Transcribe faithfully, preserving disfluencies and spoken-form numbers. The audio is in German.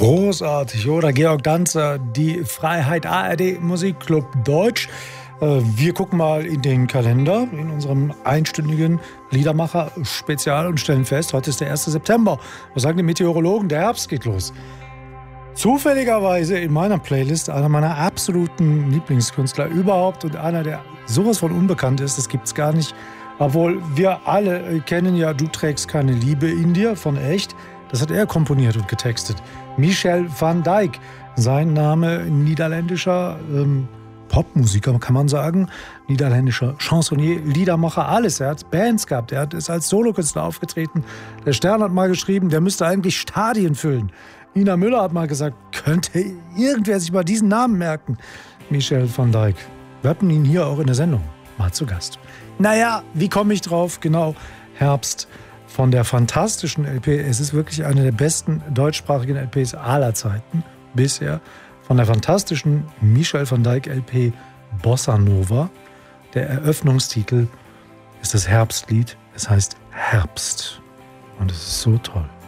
Großartig, oder? Georg Danzer, die Freiheit A R D Musikclub Deutsch. Wir gucken mal in den Kalender, in unserem einstündigen Liedermacher-Spezial und stellen fest, heute ist der erste September. Was sagen die Meteorologen? Der Herbst geht los. Zufälligerweise in meiner Playlist einer meiner absoluten Lieblingskünstler überhaupt und einer, der sowas von unbekannt ist, das gibt's gar nicht. Obwohl wir alle kennen ja Du trägst keine Liebe in dir von Echt. Das hat er komponiert und getextet. Michel van Dijk, sein Name, niederländischer ähm, Popmusiker, kann man sagen, niederländischer Chansonnier, Liedermacher, alles. Er hat Bands gehabt, er ist als Solokünstler aufgetreten. Der Stern hat mal geschrieben, der müsste eigentlich Stadien füllen. Ina Müller hat mal gesagt, könnte irgendwer sich mal diesen Namen merken? Michel van Dijk. Wir hatten ihn hier auch in der Sendung mal zu Gast. Naja, wie komme ich drauf? Genau, Herbst von der fantastischen L P. Es ist wirklich eine der besten deutschsprachigen L Ps aller Zeiten bisher. Von der fantastischen Michel van Dijk L P Bossa Nova. Der Eröffnungstitel ist das Herbstlied. Es heißt Herbst. Und es ist so toll.